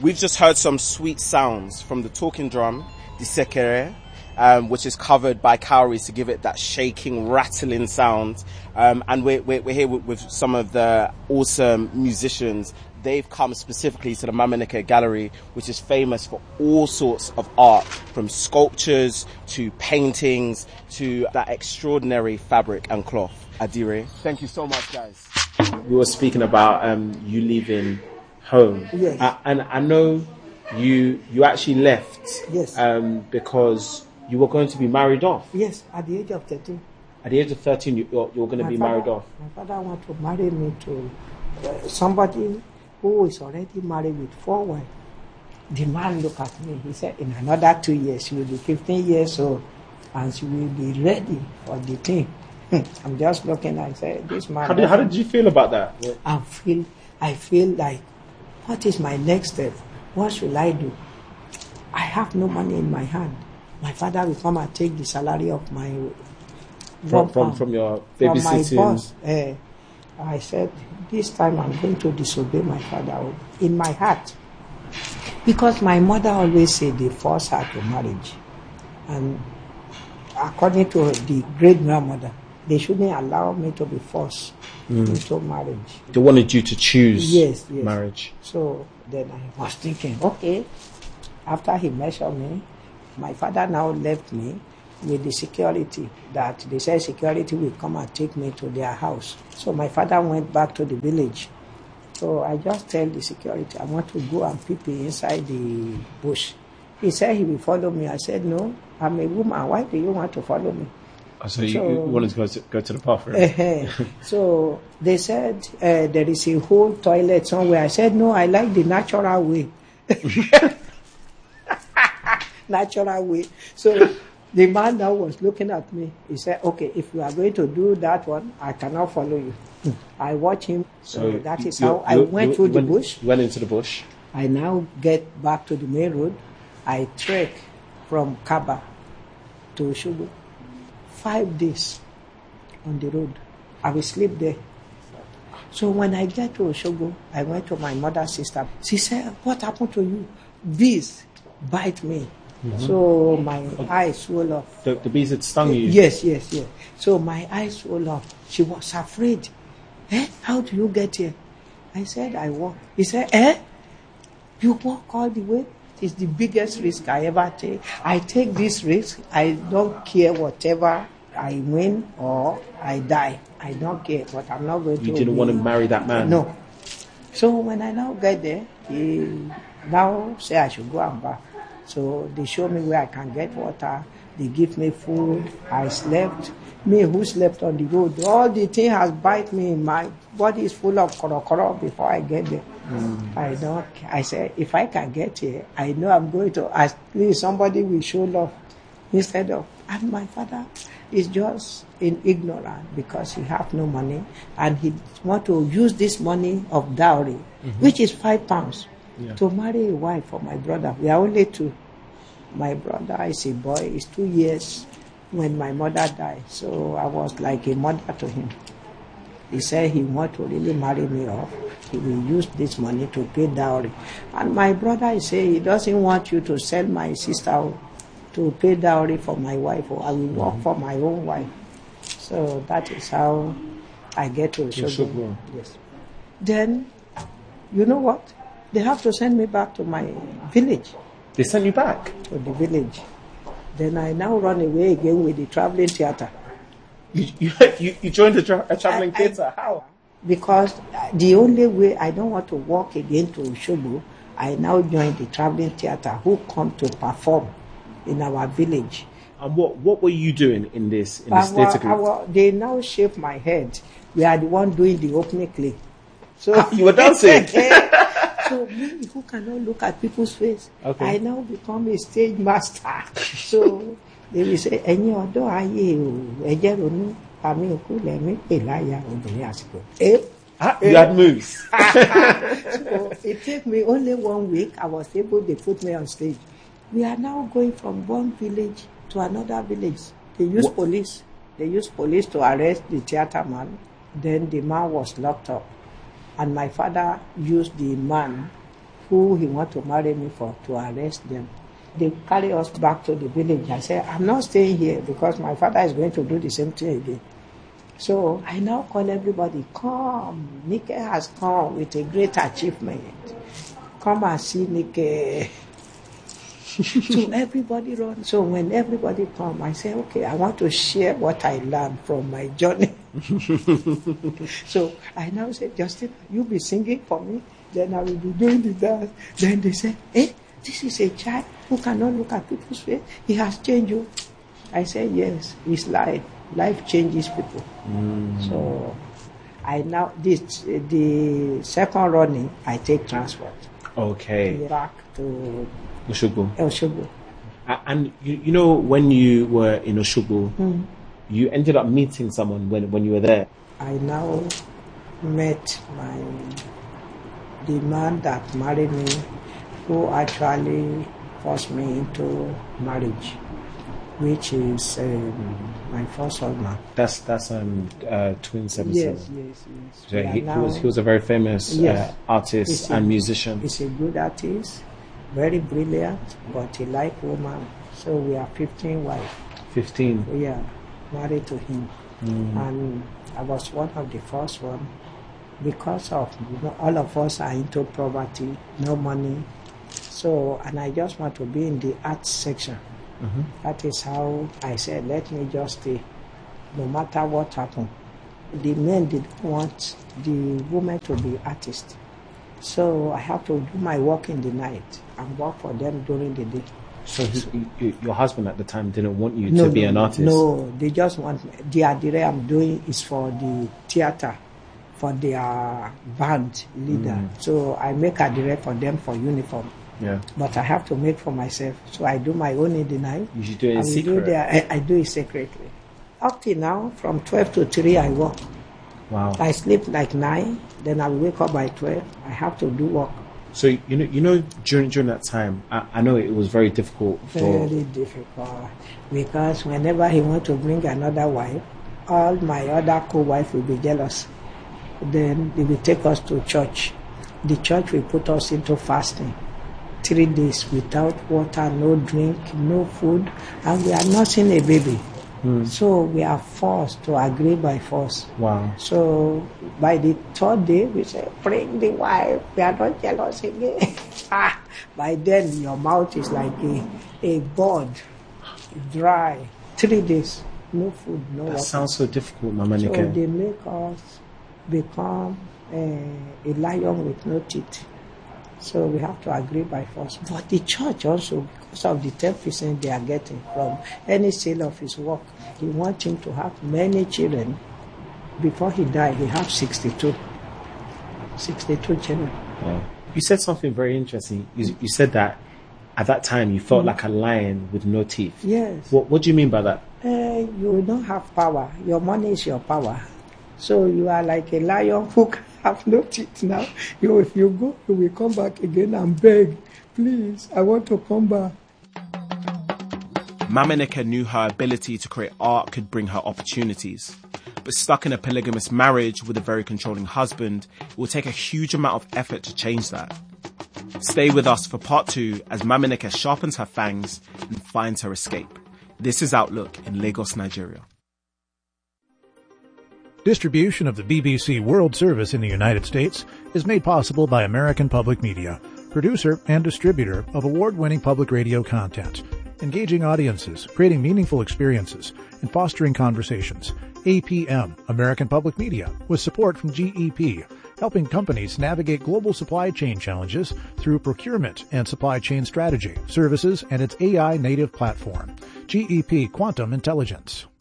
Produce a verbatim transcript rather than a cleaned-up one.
We've just heard some sweet sounds from the talking drum, the sekere, um, which is covered by cowries to give it that shaking, rattling sound. Um, and we're, we're, we're here with, with some of the awesome musicians. They've come specifically to the Mamanike Gallery, which is famous for all sorts of art, from sculptures to paintings to that extraordinary fabric and cloth. Adire, thank you so much, guys. We were speaking about um, you leaving home. Yes. Uh, and I know you you actually left Yes. um, because you were going to be married off. Yes, at the age of thirteen. At the age of thirteen, you, you were going to My be father, married off. My father wanted to marry me to uh, somebody who is already married with four wives. The man looked at me. He said, in another two years, she will be fifteen years old and she will be ready for the thing. I'm just looking and say, this man. How did, how did you feel about that? I feel, I feel like, what is my next step? What should I do? I have no money in my hand. My father will come and take the salary of my From from, from your babysitting. From my boss. Uh, I said, this time I'm going to disobey my father in my heart. Because my mother always said they force her to marriage. And according to the great-grandmother, they shouldn't allow me to be forced mm. into marriage. They wanted you to choose yes, yes. marriage. So then I was thinking, okay, after he measured me, my father now left me with the security that they said security will come and take me to their house. So my father went back to the village. So I just tell the security, I want to go and pee-pee inside the bush. He said he will follow me. I said, no, I'm a woman. Why do you want to follow me? Oh, so, you, so you wanted to go to, go to the bathroom? Uh, so they said uh, there is a whole toilet somewhere. I said, no, I like the natural way. Natural way. So the man now was looking at me. He said, okay, if you are going to do that one, I cannot follow you. I watch him. So, so that is how I went through the went, bush. Went into the bush. I now get back to the main road. I trek from Kaba to Oshogo. Five days on the road. I will sleep there. So when I get to Oshogo, I went to my mother's sister. She said, what happened to you? Bees bite me. Mm-hmm. So my okay. eyes swelled up. The, the bees had stung you? Yes, yes, yes. So my eyes swelled up. She was afraid. Eh? How do you get here? I said, I walk. He said, eh? You walk all the way? It's the biggest risk I ever take. I take this risk. I don't care whatever I win or I die. I don't care, but I'm not going you to. You didn't be, want to marry that man? No. So when I now get there, he now say I should go and bath. So they show me where I can get water. They give me food. I slept. Me who slept on the road. All the thing has bite me. My body is full of korokoro before I get there. Mm. I don't. I said, if I can get here, I know I'm going to. At least somebody will show love instead of. And my father is just in ignorance because he have no money and he want to use this money of dowry, mm-hmm. which is five pounds, yeah. to marry a wife for my brother. We are only two. My brother is a boy. He's two years when my mother died. So I was like a mother to him. He said he want to really marry me off. He will use this money to pay dowry. And my brother is saying he doesn't want you to sell my sister to pay dowry for my wife, or I will work mm-hmm. for my own wife. So that is how I get to Oshogo. Yes. Then, you know what? They have to send me back to my village. They send you back? To the village. Then I now run away again with the traveling theatre. You you, you, you joined the tra- a traveling theatre? How? Because the only way I don't want to walk again to Oshogo, I now joined the traveling theatre who come to perform in our village. And what, what were you doing in this in this theatre group? They now shave my head. We are the one doing the opening play. So you were dancing? So me who cannot look at people's face, okay. I now become a stage master. So they will say, "Ẹ̀yin ọ̀dọ́ ayé o, ẹ jẹ́ ronú, àmì òkú lẹ̀mí pè láyà obìnrin àsìkò." Eh? Ah, you had moves. So it took me only one week. I was able to put me on stage. We are now going from one village to another village. They use what? police. They use police to arrest the theatre man. Then the man was locked up. And my father used the man who he want to marry me for to arrest them. They carry us back to the village. I said, I'm not staying here because my father is going to do the same thing again. So I now call everybody, come. Nike has come with a great achievement. Come and see Nike. So everybody run. So when everybody come, I say, okay, I want to share what I learned from my journey. So I now say, Justin, you be singing for me, then I will be doing the dance. Then they say, eh, this is a child who cannot look at people's face. He has changed you. I say, yes, it's life. Life changes people. Mm. So I now, this, the second running, I take transport. Okay. Back to Oshogbo. Oshogbo. And you, you know, when you were in Oshogbo, mm. you ended up meeting someone when, when you were there. I now met my the man that married me, who actually forced me into marriage, which is um, my first husband. That's that's um uh, Twin Seven Seven. Yes, yes, yes. So he, he was he was a very famous yes. uh, artist he's and a, musician. He's a good artist, very brilliant, but he like woman. So we are fifteen wives. Fifteen. We are married to him, mm. and I was one of the first one. Because of, you know, all of us are into poverty, no money. So, and I just want to be in the arts section. Mm-hmm. That is how I said, let me just stay, no matter what happens. The men didn't want the women to be artists. So I have to do my work in the night and work for them during the day. So, so you, your husband at the time didn't want you no, to be no, an artist? No, they just want me. The adire I'm doing is for the theater, for their band leader. Mm. So I make a direct for them for uniform. Yeah. But I have to make for myself. So I do my own in the night. You should do it in secret. Do their, I, I do it secretly. Up till now, from twelve to three, I work. Wow. I sleep like nine, then I wake up by twelve. I have to do work. So, you know, you know, during during that time, I, I know it was very difficult. For... Very difficult. Because whenever he wants to bring another wife, all my other co-wife will be jealous. Then they will take us to church. The church will put us into fasting. Three days without water, no drink, no food, and we are nursing a baby. Mm. So we are forced to agree by force. Wow. So by the third day, we say, bring the wife. We are not jealous again. By then, your mouth is like a, a bird, dry. Three days, no food, no that water. That sounds so difficult, Mama Nike. So they make us become uh, a lion with no teeth. So we have to agree by force. But the church also, because of the ten percent they are getting from any sale of his work, he wants him to have many children. Before he died, he had sixty-two. sixty-two children. Wow. You said something very interesting. You, you said that at that time you felt mm-hmm. like a lion with no teeth. Yes. What, what do you mean by that? Uh, you don't have power. Your money is your power. So you are like a lion who have no teeth now. You, if you go, you will come back again and beg, please, I want to come back. Mama Nike knew her ability to create art could bring her opportunities. But stuck in a polygamous marriage with a very controlling husband, it will take a huge amount of effort to change that. Stay with us for part two as Mama Nike sharpens her fangs and finds her escape. This is Outlook in Lagos, Nigeria. Distribution of the B B C World Service in the United States is made possible by American Public Media, producer and distributor of award-winning public radio content, engaging audiences, creating meaningful experiences, and fostering conversations. A P M, American Public Media, with support from G E P, helping companies navigate global supply chain challenges through procurement and supply chain strategy, services, and its A I native platform. G E P Quantum Intelligence.